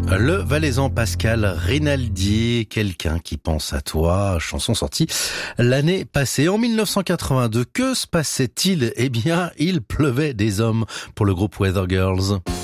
Le Valaisan Pascal Rinaldi, quelqu'un qui pense à toi, chanson sortie l'année passée. En 1982, que se passait-il? Eh bien, il pleuvait des hommes pour le groupe Weather Girls.